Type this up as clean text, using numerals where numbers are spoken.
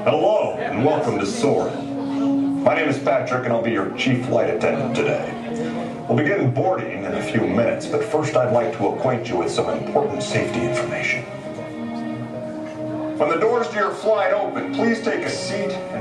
Hello, and welcome to Soarin'. My name is Patrick, and I'll be your chief flight attendant today. We'll begin boarding in a few minutes, but first I'd like to acquaint you with some important safety information. When the doors to your flight open, please take a seat and